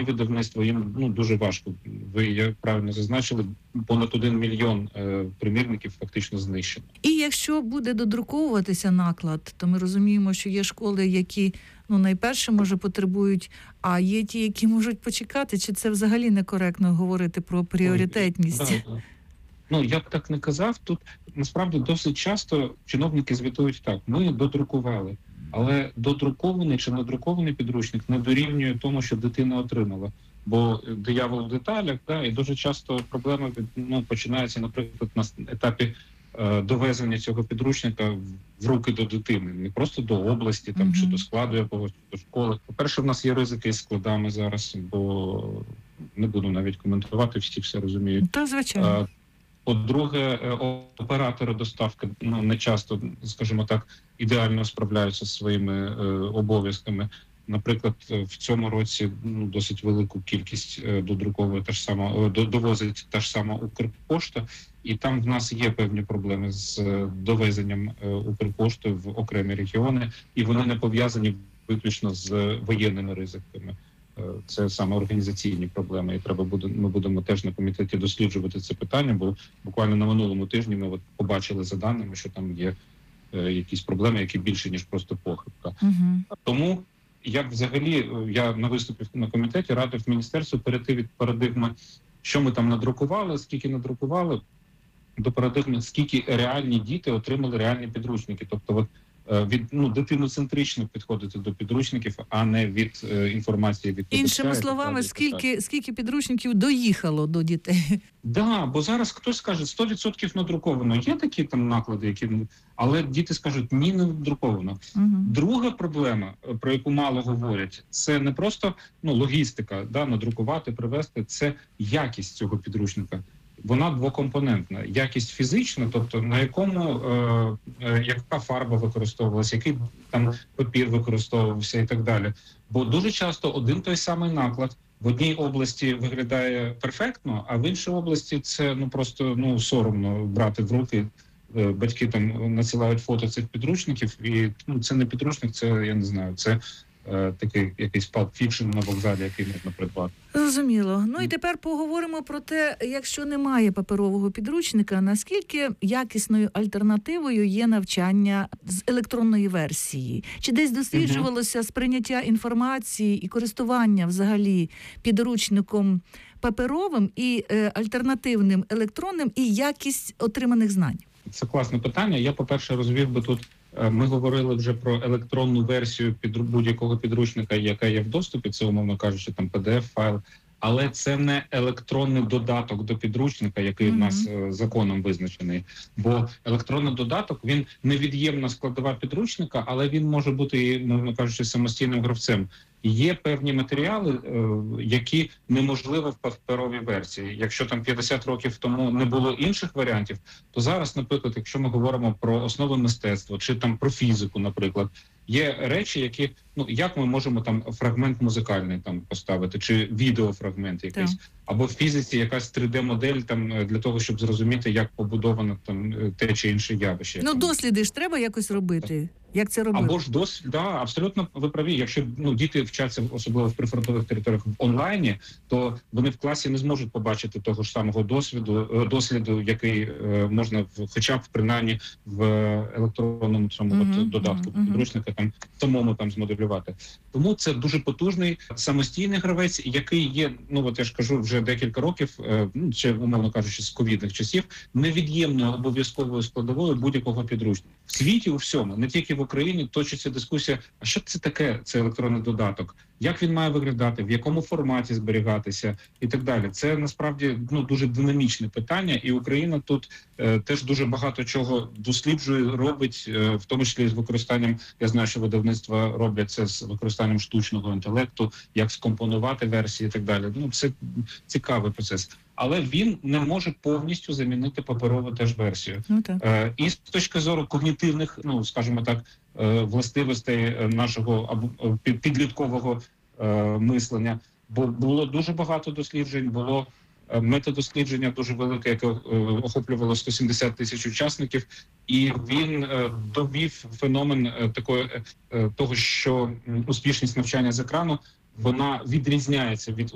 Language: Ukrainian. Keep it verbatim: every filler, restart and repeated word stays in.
видавництво, їм ну дуже важко. Ви як правильно зазначили, понад один мільйон е, примірників фактично знищено. І якщо буде додруковуватися наклад, то ми розуміємо, що є школи, які ну найперше може потребують, а є ті, які можуть почекати. Чи це взагалі некоректно говорити про пріоритетність? Ой, да. Ну, я б так не казав. Тут насправді досить часто чиновники звітують так: ми додрукували. Але додрукований чи надрукований підручник не дорівнює тому, що дитина отримала. Бо диявол в деталях, да, і дуже часто проблема ну, починається, наприклад, на етапі е, довезення цього підручника в руки до дитини. Не просто до області там, mm-hmm. чи до складу якогось, чи до школи. По-перше, в нас є ризики з складами зараз, бо не буду навіть коментувати, всі все розуміють. Та, звичайно. Е, По-друге, оператори доставки ну, не часто, скажімо так, ідеально справляються зі своїми е, обов'язками. Наприклад, в цьому році ну, досить велику кількість е, додруковує та ж сама, е, довозить та ж сама Укрпошта, і там в нас є певні проблеми з е, довезенням е, Укрпошти в окремі регіони, і вони не пов'язані виключно з воєнними ризиками. Це саме організаційні проблеми, і треба буде. Ми будемо теж на комітеті досліджувати це питання, бо буквально на минулому тижні ми от побачили за даними, що там є е, якісь проблеми, які більше ніж просто похибка. Uh-huh. Тому як взагалі я на виступі на комітеті радив міністерству перейти від парадигми, що ми там надрукували, скільки надрукували, до парадигми, скільки реальні діти отримали реальні підручники. Тобто, от від ну дитиноцентрично підходити до підручників, а не від е, інформації від іншими словами, скільки скільки підручників доїхало до дітей? Да, бо зараз хтось скаже сто відсотків надруковано. Є такі там наклади, які але діти скажуть ні, не надруковано. Угу. Друга проблема, про яку мало говорять, це не просто ну логістика, да, надрукувати, привезти, це якість цього підручника. Вона двокомпонентна. Якість фізична, тобто на якому, е, е, яка фарба використовувалася, який там папір використовувався і так далі. Бо дуже часто один той самий наклад в одній області виглядає перфектно, а в іншій області це ну просто ну соромно брати в руки. Е, батьки там надсилають фото цих підручників, і ну це не підручник, це я не знаю, це такий якийсь Pulp Fiction на вокзалі, який можна придбати. Зрозуміло. Ну і тепер поговоримо про те, якщо немає паперового підручника, наскільки якісною альтернативою є навчання з електронної версії? Чи десь досліджувалося сприйняття інформації і користування взагалі підручником паперовим і е, альтернативним електронним і якість отриманих знань? Це класне питання. Я, по-перше, розвів би тут. Ми говорили вже про електронну версію під будь-якого підручника, яка є в доступі, це, умовно кажучи, там пі ді еф-файл, але це не електронний додаток до підручника, який mm-hmm. в нас е, законом визначений. Бо електронний додаток, він невід'ємна складова підручника, але він може бути, умовно кажучи, самостійним гравцем. Є певні матеріали, е, які неможливо в паперовій версії. Якщо там п'ятдесят років тому не було інших варіантів, то зараз, наприклад, якщо ми говоримо про основи мистецтва чи там про фізику, наприклад, є речі, які, ну, як ми можемо там фрагмент музикальний там поставити, чи відеофрагмент якийсь, так. Або в фізиці якась три де-модель там для того, щоб зрозуміти, як побудовано там те чи інше явище. Ну, досліди ж треба якось робити. Як це робити? Або ж досвід, да, абсолютно ви праві. Якщо ну діти вчаться, особливо в прифронтових територіях, в онлайні, то вони в класі не зможуть побачити того ж самого досвіду, досліду, який е, можна в, хоча б принаймні в електронному цьому uh-huh, от, додатку uh-huh. підручника там самому там змоделювати. Тому це дуже потужний самостійний гравець, який є, ну от я ж кажу, вже декілька років, е, ну ще умовно кажучи, з ковідних часів, невід'ємною обов'язковою складовою будь-якого підручника в світі у всьому, не тільки в Україні точиться дискусія, а що це таке, це електронний додаток, як він має виглядати, в якому форматі зберігатися і так далі. Це насправді ну дуже динамічне питання, і Україна тут е, теж дуже багато чого досліджує, робить, е, в тому числі з використанням, я знаю, що видавництва роблять це з використанням штучного інтелекту, як скомпонувати версії і так далі. Ну, це цікавий процес. Але він не може повністю замінити паперову теж версію. Ну, так. Е, і з точки зору когнітивних, ну, скажімо так, е, властивостей нашого або підліткового е, мислення, бо було дуже багато досліджень, було е, метадослідження дуже велике, яке е, охоплювало сто сімдесят тисяч учасників, і він е, довів феномен е, такої, е, того, що успішність навчання з екрану, вона відрізняється від